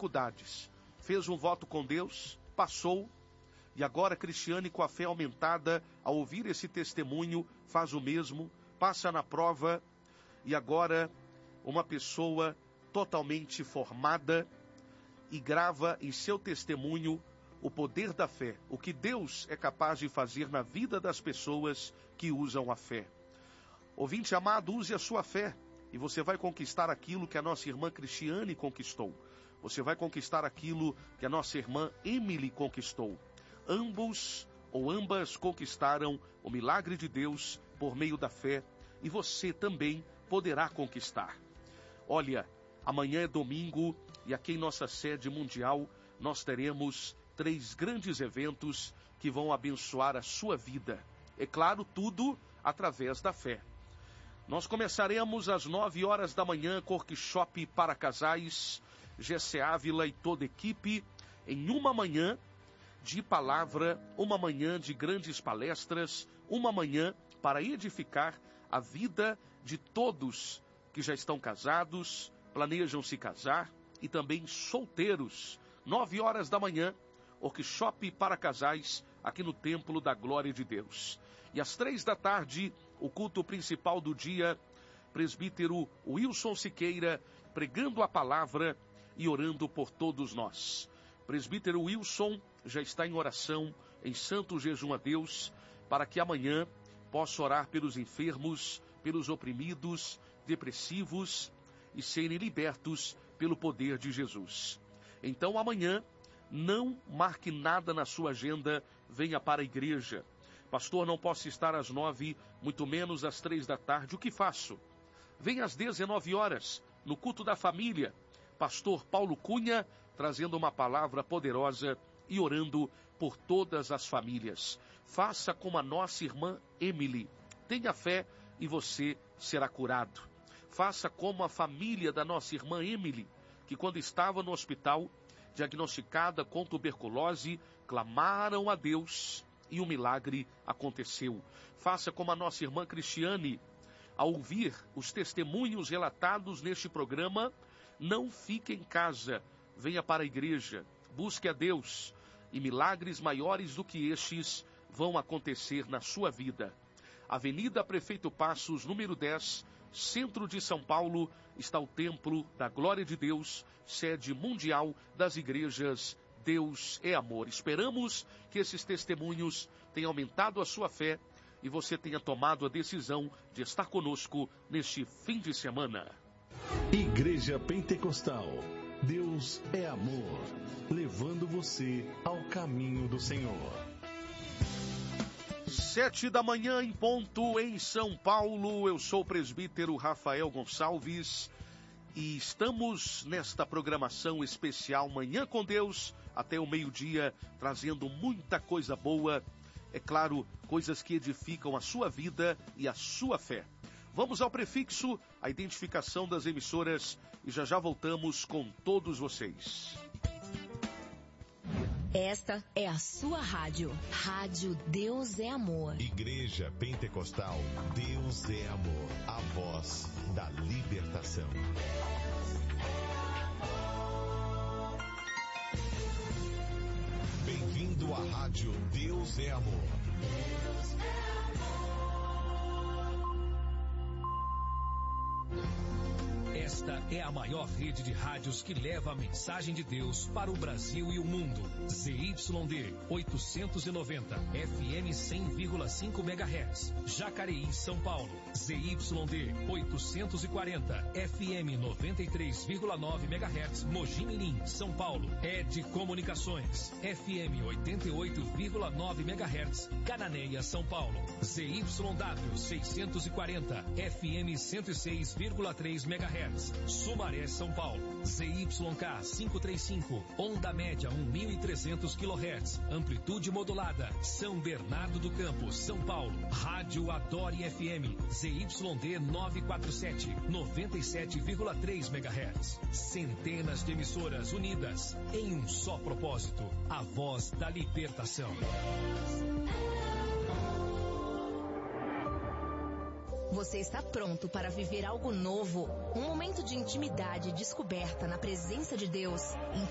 dificuldades. Fez um voto com Deus, passou, e agora Cristiane, com a fé aumentada, ao ouvir esse testemunho, faz o mesmo, passa na prova, e agora uma pessoa totalmente formada e grava em seu testemunho o poder da fé, o que Deus é capaz de fazer na vida das pessoas que usam a fé. Ouvinte amado, use a sua fé e você vai conquistar aquilo que a nossa irmã Cristiane conquistou. Você vai conquistar aquilo que a nossa irmã Emily conquistou. Ambos ou ambas conquistaram o milagre de Deus por meio da fé e você também poderá conquistar. Olha, amanhã é domingo e aqui em nossa sede mundial nós teremos 3 grandes eventos que vão abençoar a sua vida. É claro, tudo através da fé. Nós começaremos às 9 horas da manhã com workshop para casais, Gessé Ávila e toda a equipe, em uma manhã de palavra, uma manhã de grandes palestras, uma manhã para edificar a vida de todos que já estão casados, planejam se casar e também solteiros. 9 horas da manhã, workshop para casais aqui no Templo da Glória de Deus. E às 3 da tarde, o culto principal do dia, presbítero Wilson Siqueira, pregando a palavra e orando por todos nós. Presbítero Wilson já está em oração, em santo jejum a Deus, para que amanhã possa orar pelos enfermos, pelos oprimidos, depressivos e serem libertos pelo poder de Jesus. Então amanhã, não marque nada na sua agenda, venha para a igreja. Pastor, não posso estar às 9, muito menos às 3 da tarde, o que faço? Venha às 19 horas, no culto da família. Pastor Paulo Cunha, trazendo uma palavra poderosa e orando por todas as famílias. Faça como a nossa irmã Emily. Tenha fé e você será curado. Faça como a família da nossa irmã Emily, que quando estava no hospital, diagnosticada com tuberculose, clamaram a Deus e um milagre aconteceu. Faça como a nossa irmã Cristiane. Ao ouvir os testemunhos relatados neste programa, não fique em casa, venha para a igreja, busque a Deus, e milagres maiores do que estes vão acontecer na sua vida. Avenida Prefeito Passos, número 10, centro de São Paulo, está o Templo da Glória de Deus, sede mundial das igrejas Deus é Amor. Esperamos que esses testemunhos tenham aumentado a sua fé e você tenha tomado a decisão de estar conosco neste fim de semana. Igreja Pentecostal, Deus é Amor, levando você ao caminho do Senhor. 7 da manhã em ponto em São Paulo. Eu sou o presbítero Rafael Gonçalves e estamos nesta programação especial Manhã com Deus até o meio-dia, trazendo muita coisa boa, é claro, coisas que edificam a sua vida e a sua fé. Vamos ao prefixo, a identificação das emissoras e já voltamos com todos vocês. Esta é a sua rádio. Rádio Deus é Amor. Igreja Pentecostal, Deus é Amor. A voz da libertação. Bem-vindo à rádio Deus é Amor. Deus é Esta é a maior rede de rádios que leva a mensagem de Deus para o Brasil e o mundo. ZYD 890, FM 100,5 MHz. Jacareí, São Paulo. ZYD 840, FM 93,9 MHz. Mogi Mirim, São Paulo. ED Comunicações, FM 88,9 MHz. Cananéia, São Paulo. ZYW 640, FM 106,3 MHz. Sumaré, São Paulo. ZYK 535, onda média 1.300 kHz, amplitude modulada. São Bernardo do Campo, São Paulo. Rádio Adore FM, ZYD 947, 97,3 MHz. Centenas de emissoras unidas em um só propósito, a voz da libertação. Você está pronto para viver algo novo? Um momento de intimidade e descoberta na presença de Deus?